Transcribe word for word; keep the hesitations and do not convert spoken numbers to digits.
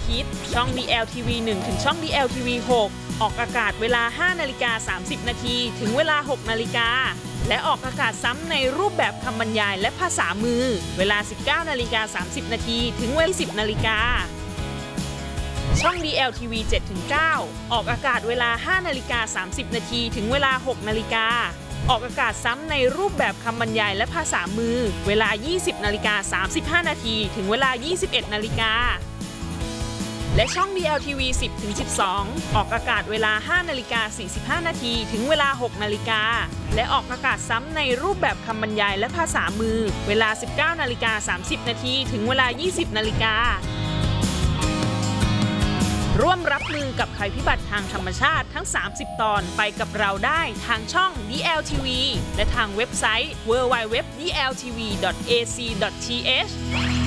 ทิตย์ช่อง ดี แอล ที วี หนึ่ง ถึงช่อง ดี แอล ที วี หก ออกอากาศเวลา ห้านาฬิกาสามสิบนาทีถึงเวลา หกนาฬิกาและออกอากาศซ้ำในรูปแบบคำบรรยายและภาษามือเวลา สิบเก้านาฬิกาสามสิบนาทีถึงเวลา สิบนาฬิกาช่อง ดี แอล ที วี เจ็ดถึงเก้า ออกอากาศเวลา ห้านาฬิกาสามสิบนาทีถึงเวลา หกนาฬิกาออกอากาศซ้ำในรูปแบบคำบรรยายและภาษามือเวลา ยี่สิบนาฬิกาสามสิบห้านาทีถึงเวลา ยี่สิบเอ็ดนาฬิกาและช่อง ดี แอล ที วี สิบถึงสิบสอง ออกอากาศเวลา ห้านาฬิกาสี่สิบห้านาทีถึงเวลา หกนาฬิกาและออกอากาศซ้ำในรูปแบบคำบรรยายและภาษามือเวลา สิบเก้านาฬิกาสามสิบนาทีถึงเวลา ยี่สิบนาฬิการ่วมรับมือกับภัยพิบัติทางธรรมชาติทั้ง สามสิบ ตอนไปกับเราได้ทางช่อง ดี แอล ที วี และทางเว็บไซต์ ดับเบิลยู ดับเบิลยู ดับเบิลยู ดอท ดี แอล ที วี ดอท เอ ซี ดอท ที เอช